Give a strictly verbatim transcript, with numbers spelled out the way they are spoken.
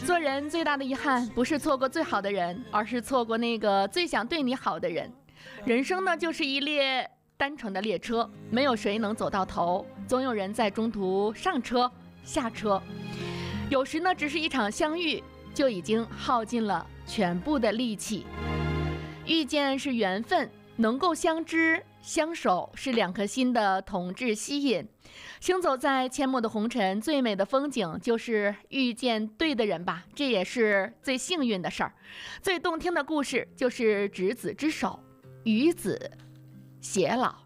做人最大的遗憾，不是错过最好的人，而是错过那个最想对你好的人。人生呢，就是一列单程的列车，没有谁能走到头，总有人在中途上车下车。有时呢，只是一场相遇，就已经耗尽了全部的力气。遇见是缘分，能够相知相守是两颗心的同志吸引。行走在阡陌的红尘，最美的风景就是遇见对的人吧，这也是最幸运的事儿。最动听的故事就是执子之手，与子偕老。